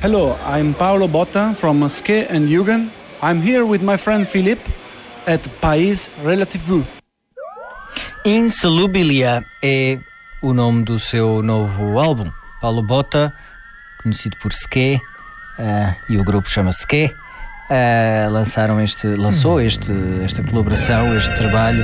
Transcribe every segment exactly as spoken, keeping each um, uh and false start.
Hello, I'm Paolo Botta from Ske and Jugend. I'm here with my friend Philip at País Relative. Insolubilia é o nome do seu novo álbum. Paolo Botta, conhecido por Ske, uh, e o grupo chama-se Ske, uh, lançaram este, lançou este, esta colaboração, este trabalho,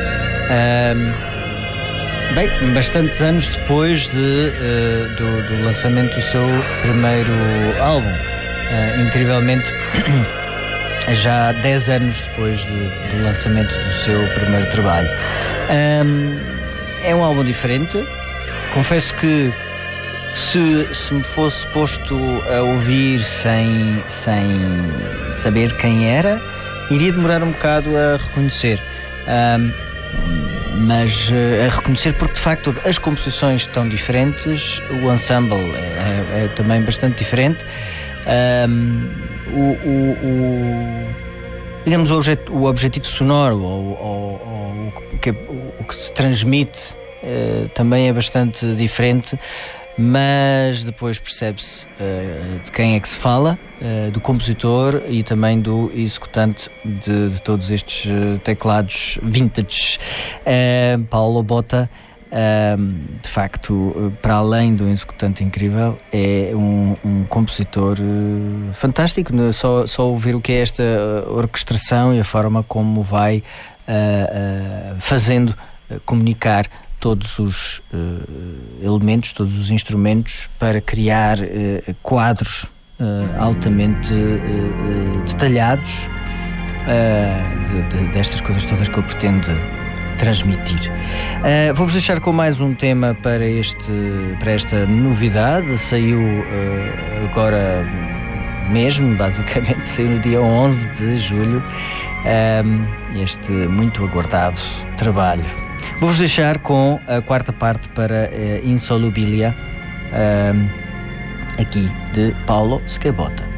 uh, bem, bastantes anos depois de, uh, do, do lançamento do seu primeiro álbum. Uh, incrivelmente, já dez anos depois de, do lançamento do seu primeiro trabalho. Um, é um álbum diferente. Confesso que se, se me fosse posto a ouvir sem, sem saber quem era, iria demorar um bocado a reconhecer. Um, mas uh, a reconhecer porque de facto as composições estão diferentes, o ensemble é, é, é também bastante diferente. Um, o, o, o, digamos o, objet, o objetivo sonoro ou, ou, ou o, que, o que se transmite uh, também é bastante diferente, mas depois percebe-se uh, de quem é que se fala, uh, do compositor e também do executante de, de todos estes uh, teclados vintage. uh, Paolo Botta, Uh, de facto, para além do executante incrível, é um, um compositor uh, fantástico. Só, só ouvir o que é esta orquestração e a forma como vai uh, uh, fazendo uh, comunicar todos os uh, elementos, todos os instrumentos para criar uh, quadros uh, altamente uh, uh, detalhados uh, de, de, destas coisas todas que ele pretende transmitir. Uh, vou-vos deixar com mais um tema para, este, para esta novidade. Saiu uh, agora mesmo, basicamente, saiu no dia onze de julho, um, este muito aguardado trabalho. Vou-vos deixar com a quarta parte para uh, Insolubilia, um, aqui de Paolo Botta.